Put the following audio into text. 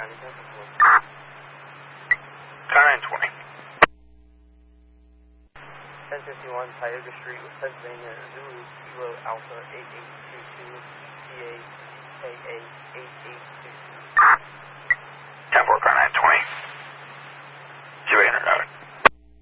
Car 920. 1051 Tioga Street, Pennsylvania, Zulu, Kilo Alpha 8822, CA KA 8822.